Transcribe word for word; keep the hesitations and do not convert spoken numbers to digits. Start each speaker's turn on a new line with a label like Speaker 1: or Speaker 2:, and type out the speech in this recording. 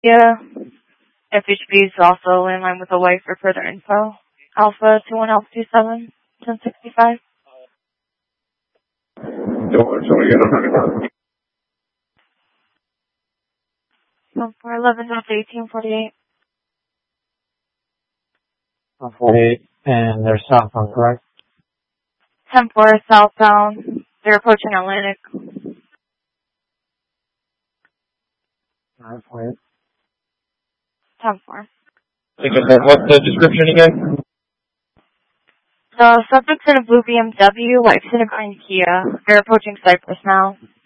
Speaker 1: Yeah. F H B is also in line with the wife for further info. Alpha two one Alpha two seven, ten sixty-five.
Speaker 2: Don't, don't get on.
Speaker 1: one four eleven Delta eighteen forty-eight.
Speaker 3: one forty-eight, and they're southbound, correct?
Speaker 1: ten four southbound. They're approaching Atlantic.
Speaker 3: nine forty-eight.
Speaker 1: ten four.
Speaker 2: What's the description again?
Speaker 1: The subject's in a blue B M W, wife's in a green Kia. They're approaching Cypress now.